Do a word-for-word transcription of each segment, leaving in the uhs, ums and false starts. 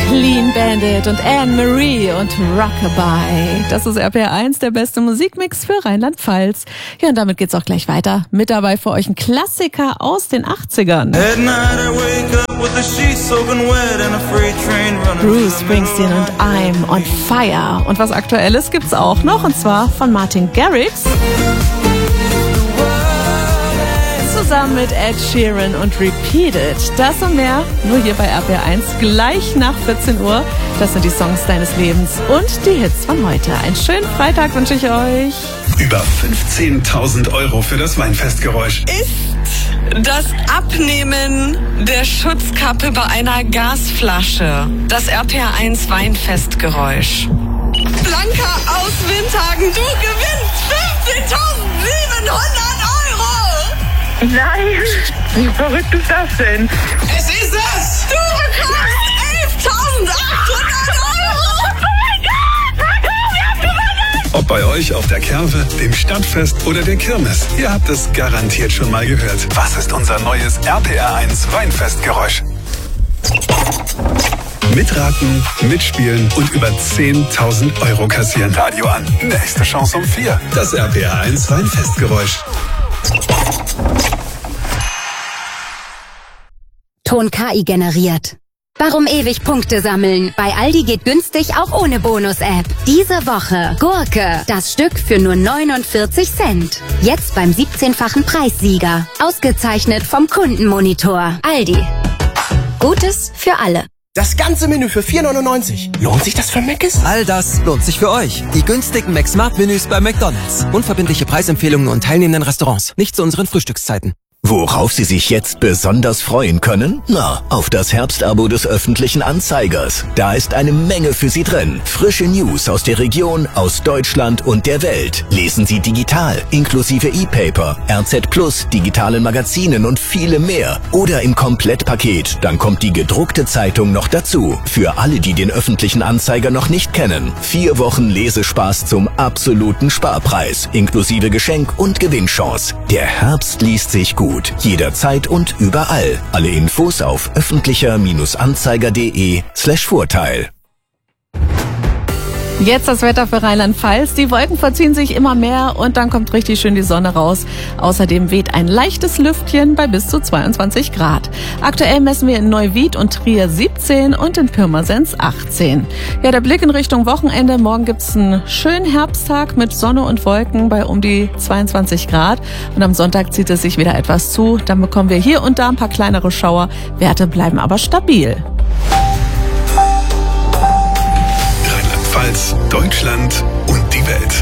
Clean Bandit und Anne-Marie und Rockabye. Das ist R P R eins, der beste Musikmix für Rheinland-Pfalz. Ja, und damit geht's auch gleich weiter. Mit dabei für euch ein Klassiker aus den achtzigern. Bruce Springsteen und I'm on Fire. Und was Aktuelles gibt's auch noch, und zwar von Martin Garrix. Zusammen mit Ed Sheeran und Repeat It. Das und mehr nur hier bei R P R eins gleich nach vierzehn Uhr. Das sind die Songs deines Lebens und die Hits von heute. Einen schönen Freitag wünsche ich euch. Über fünfzehntausend Euro für das Weinfestgeräusch. Ist das Abnehmen der Schutzkappe bei einer Gasflasche das R P R eins Weinfestgeräusch. Blanca aus Windhagen, du gewinnst fünfzehntausendsiebenhundert Euro! Nein, wie verrückt ist das denn? Es ist es! Du bekommst elftausendachthundert Euro! Oh mein Gott! Marco, wir haben gewonnen! Ob bei euch auf der Kerwe, dem Stadtfest oder der Kirmes, ihr habt es garantiert schon mal gehört. Was ist unser neues R P R eins Weinfestgeräusch? Mitraten, mitspielen und über zehntausend Euro kassieren. Radio an. Nächste Chance um vier. Das R P R eins Weinfestgeräusch. Ton K I generiert. Warum ewig Punkte sammeln? Bei Aldi geht günstig auch ohne Bonus-App. Diese Woche Gurke, das Stück für nur neunundvierzig Cent. Jetzt beim siebzehnfachen Preissieger. Ausgezeichnet vom Kundenmonitor. Aldi. Gutes für alle. Das ganze Menü für vier neunundneunzig. Lohnt sich das für Mc's? All das lohnt sich für euch. Die günstigen McSmart-Menüs bei McDonald's. Unverbindliche Preisempfehlungen und teilnehmenden Restaurants. Nicht zu unseren Frühstückszeiten. Worauf Sie sich jetzt besonders freuen können? Na, auf das Herbstabo des öffentlichen Anzeigers. Da ist eine Menge für Sie drin. Frische News aus der Region, aus Deutschland und der Welt. Lesen Sie digital, inklusive E-Paper, R Z Plus, digitalen Magazinen und viele mehr. Oder im Komplettpaket, dann kommt die gedruckte Zeitung noch dazu. Für alle, die den öffentlichen Anzeiger noch nicht kennen. Vier Wochen Lesespaß zum absoluten Sparpreis, inklusive Geschenk und Gewinnchance. Der Herbst liest sich gut. Jederzeit und überall. Alle Infos auf öffentlicher-anzeiger.de slash Vorteil. Jetzt das Wetter für Rheinland-Pfalz. Die Wolken verziehen sich immer mehr und dann kommt richtig schön die Sonne raus. Außerdem weht ein leichtes Lüftchen bei bis zu zweiundzwanzig Grad. Aktuell messen wir in Neuwied und Trier siebzehn und in Pirmasens achtzehn. Ja, der Blick in Richtung Wochenende. Morgen gibt's einen schönen Herbsttag mit Sonne und Wolken bei um die zweiundzwanzig Grad. Und am Sonntag zieht es sich wieder etwas zu. Dann bekommen wir hier und da ein paar kleinere Schauer. Werte bleiben aber stabil. Deutschland und die Welt.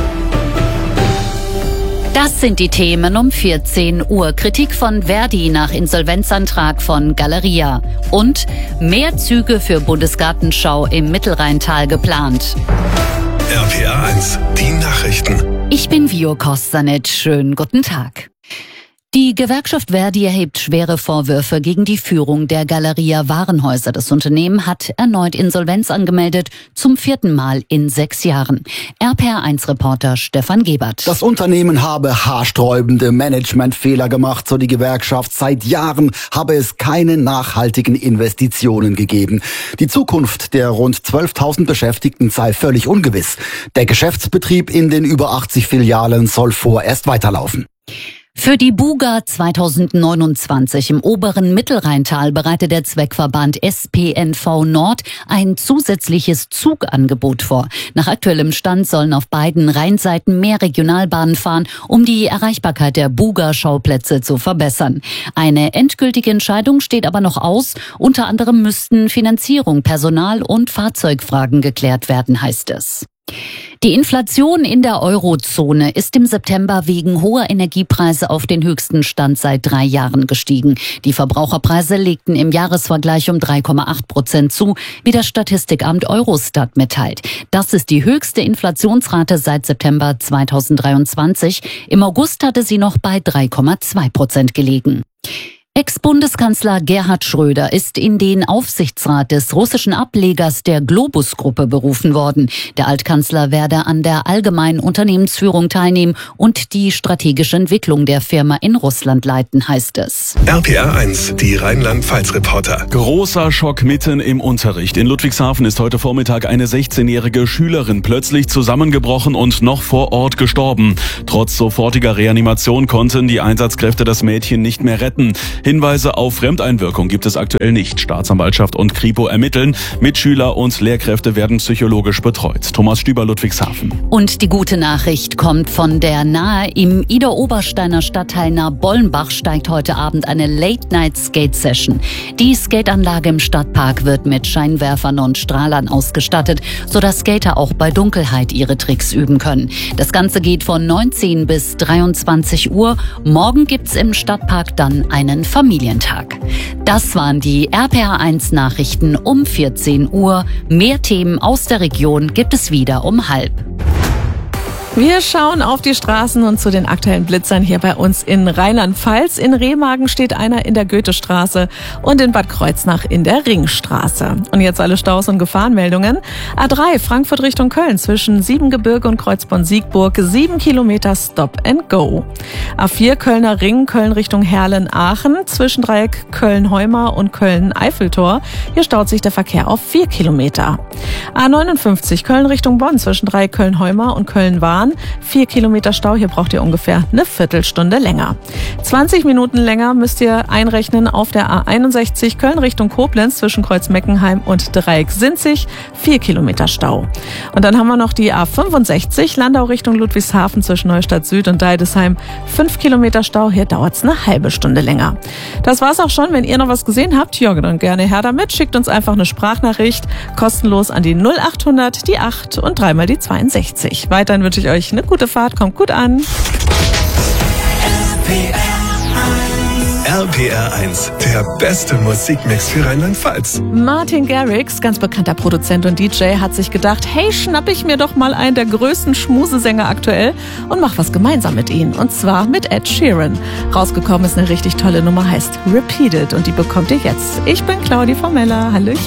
Das sind die Themen um vierzehn Uhr. Kritik von Verdi nach Insolvenzantrag von Galeria. Und mehr Züge für Bundesgartenschau im Mittelrheintal geplant. R P R eins, die Nachrichten. Ich bin Vio Kostanic. Schönen guten Tag. Die Gewerkschaft Verdi erhebt schwere Vorwürfe gegen die Führung der Galeria Warenhäuser. Das Unternehmen hat erneut Insolvenz angemeldet, zum vierten Mal in sechs Jahren. R P R eins Reporter Stefan Gebert. Das Unternehmen habe haarsträubende Managementfehler gemacht, so die Gewerkschaft. Seit Jahren habe es keine nachhaltigen Investitionen gegeben. Die Zukunft der rund zwölftausend Beschäftigten sei völlig ungewiss. Der Geschäftsbetrieb in den über achtzig Filialen soll vorerst weiterlaufen. Für die Buga zweitausendneunundzwanzig im oberen Mittelrheintal bereitet der Zweckverband S P N V Nord ein zusätzliches Zugangebot vor. Nach aktuellem Stand sollen auf beiden Rheinseiten mehr Regionalbahnen fahren, um die Erreichbarkeit der Buga-Schauplätze zu verbessern. Eine endgültige Entscheidung steht aber noch aus. Unter anderem müssten Finanzierung, Personal- und Fahrzeugfragen geklärt werden, heißt es. Die Inflation in der Eurozone ist im September wegen hoher Energiepreise auf den höchsten Stand seit drei Jahren gestiegen. Die Verbraucherpreise legten im Jahresvergleich um drei Komma acht Prozent zu, wie das Statistikamt Eurostat mitteilt. Das ist die höchste Inflationsrate seit September zweitausenddreiundzwanzig. Im August hatte sie noch bei drei Komma zwei Prozent gelegen. Ex-Bundeskanzler Gerhard Schröder ist in den Aufsichtsrat des russischen Ablegers der Globus-Gruppe berufen worden. Der Altkanzler werde an der allgemeinen Unternehmensführung teilnehmen und die strategische Entwicklung der Firma in Russland leiten, heißt es. R P R eins, die Rheinland-Pfalz-Reporter. Großer Schock mitten im Unterricht. In Ludwigshafen ist heute Vormittag eine sechzehnjährige Schülerin plötzlich zusammengebrochen und noch vor Ort gestorben. Trotz sofortiger Reanimation konnten die Einsatzkräfte das Mädchen nicht mehr retten. Hinweise auf Fremdeinwirkung gibt es aktuell nicht. Staatsanwaltschaft und Kripo ermitteln. Mitschüler und Lehrkräfte werden psychologisch betreut. Thomas Stüber, Ludwigshafen. Und die gute Nachricht kommt von der Nahe. Im Idar-Obersteiner Stadtteil Nahe-Bollenbach steigt heute Abend eine Late-Night-Skate-Session. Die Skateanlage im Stadtpark wird mit Scheinwerfern und Strahlern ausgestattet, sodass Skater auch bei Dunkelheit ihre Tricks üben können. Das Ganze geht von neunzehn bis dreiundzwanzig Uhr. Morgen gibt's im Stadtpark dann einen Familientag. Das waren die R P R eins Nachrichten um vierzehn Uhr. Mehr Themen aus der Region gibt es wieder um halb. Wir schauen auf die Straßen und zu den aktuellen Blitzern hier bei uns in Rheinland-Pfalz. In Remagen steht einer in der Goethestraße und in Bad Kreuznach in der Ringstraße. Und jetzt alle Staus und Gefahrenmeldungen. A drei Frankfurt Richtung Köln zwischen Siebengebirge und Kreuzborn-Siegburg. Sieben Kilometer Stop and Go. A vier Kölner Ring, Köln Richtung Herlen-Aachen. Zwischen Dreieck Köln-Heumar und Köln-Eiffeltor. Hier staut sich der Verkehr auf vier Kilometer. A neunundfünfzig Köln Richtung Bonn zwischen Dreieck Köln-Heumar und Köln-Wahn. Vier Kilometer Stau, hier braucht ihr ungefähr eine Viertelstunde länger. zwanzig Minuten länger müsst ihr einrechnen auf der A einundsechzig Köln Richtung Koblenz zwischen Kreuz-Meckenheim und Dreieck-Sinzig. Vier Kilometer Stau. Und dann haben wir noch die A fünfundsechzig Landau Richtung Ludwigshafen zwischen Neustadt Süd und Deidesheim. Fünf Kilometer Stau, hier dauert es eine halbe Stunde länger. Das war's auch schon. Wenn ihr noch was gesehen habt, ja, dann gerne her damit. Schickt uns einfach eine Sprachnachricht kostenlos an die null achthundert, die acht und dreimal die zweiundsechzig. Weiterhin wünsche ich euch eine gute Fahrt, kommt gut an. R P R eins, der beste Musikmix für Rheinland-Pfalz. Martin Garrix, ganz bekannter Produzent und D J, hat sich gedacht, hey, schnapp ich mir doch mal einen der größten Schmusesänger aktuell und mach was gemeinsam mit ihnen. Und zwar mit Ed Sheeran. Rausgekommen ist eine richtig tolle Nummer, heißt Repeated und die bekommt ihr jetzt. Ich bin Claudi Formella. Hallöchen.